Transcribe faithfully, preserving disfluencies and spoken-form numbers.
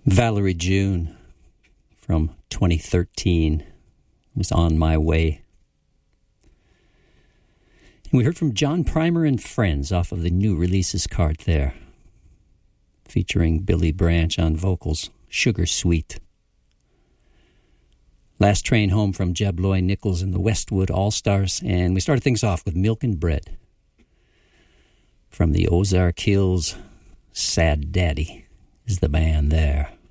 Valerie June from twenty thirteen was On My Way. And we heard from John Primer and Friends off of the new releases card there, featuring Billy Branch on vocals, Sugar Sweet. Last Train Home from Jeb Loy Nichols and the Westwood All-Stars, and we started things off with Milk and Bread from the Ozark Hills. Sad Daddy is the band there.